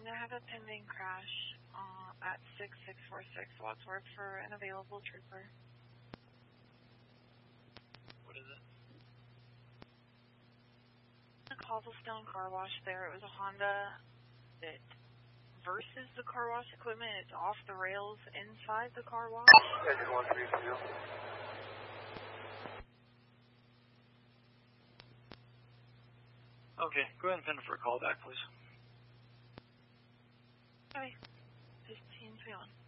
I have a pending crash at 6646 Wadsworth for an available trooper. What is it? The Cobblestone car wash there. It was a Honda that versus the car wash equipment. It's off the rails inside the car wash. Yeah, just 132. Okay, go ahead and send it for a call back, please. Okay. 15 to 1.